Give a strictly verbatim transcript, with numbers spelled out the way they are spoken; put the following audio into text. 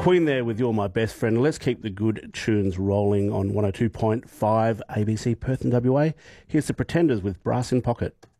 Queen there with You're My Best Friend. Let's keep the good tunes rolling on one oh two point five A B C Perth and W A. Here's the Pretenders with Brass in Pocket.